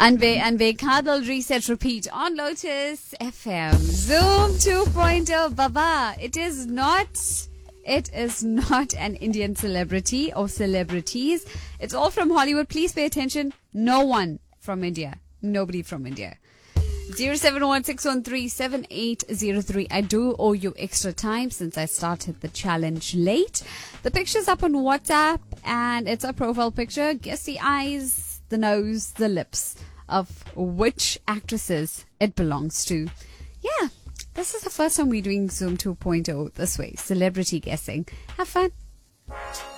Anve, Kadal reset repeat on Lotus FM. Zoom 2.0, Baba. It is not an Indian celebrity or celebrities. It's all from Hollywood. Please pay attention. No one from India. Nobody from India. 0716137803. I do owe you extra time since I started the challenge late. The picture's up on WhatsApp and it's a profile picture. Guess the eyes, the nose, the lips of which actresses it belongs to. Yeah, this is the first time we're doing Zoom 2.0 this way. Celebrity guessing. Have fun.